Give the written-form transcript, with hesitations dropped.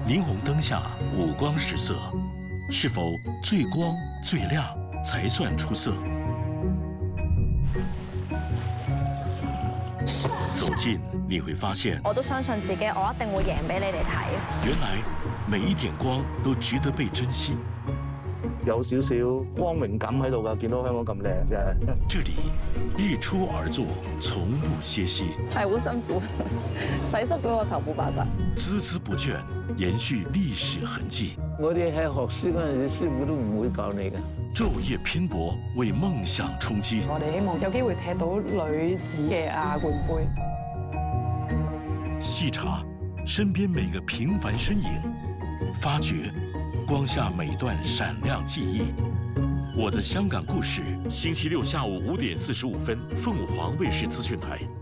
霓虹灯下五光十色，是否最光最亮才算出色？走近你会发现， 我都相信自己，我一定會贏俾你哋睇。 原來每一點光都值得被珍惜。 有少少光榮感喺度㗎，見到香港咁靚嘅。 這裡日出而作，從不歇息。 係好辛苦，洗濕咗個頭冇辦法。 孜孜不倦，延續歷史痕跡。 我哋喺學書嗰陣時，師傅都唔會教你㗎。 晝夜拼搏，為夢想衝擊。 我哋希望有機會踢到女子嘅亞冠杯。 細查身邊每個平凡身影，發掘光下每段閃亮記憶。我的香港故事，星期六下午5點45分，鳳凰衛視資訊台。